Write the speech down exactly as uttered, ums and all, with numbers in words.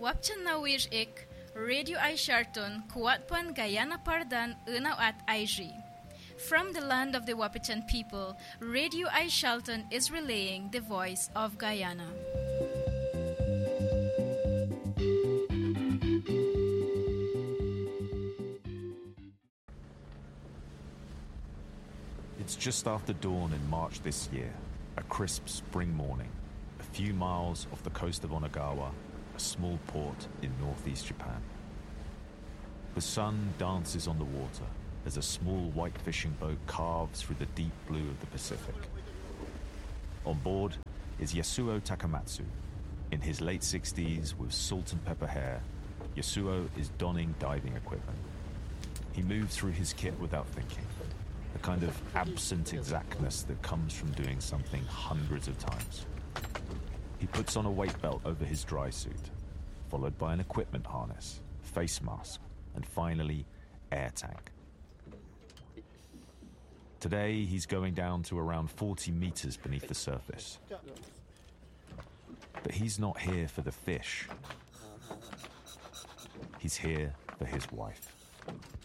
Wapchan nawir ik, Radio ay Sharton, Kuatpan Guyana Pardan, Unaw at Aiji. From the land of the Wapichan people, Radio ay Shalton is relaying the voice of Guyana. It's just after dawn in March this year, a crisp spring morning, a few miles off the coast of Onagawa, a small port in northeast Japan. The sun dances on the water as a small white fishing boat carves through the deep blue of the Pacific. On board is Yasuo Takamatsu. In his late sixties, with salt and pepper hair, Yasuo is donning diving equipment. He moves through his kit without thinking, the kind of absent exactness that comes from doing something hundreds of times. He puts on a weight belt over his dry suit, followed by an equipment harness, face mask, and finally, air tank. Today, he's going down to around forty meters beneath the surface. But he's not here for the fish. He's here for his wife.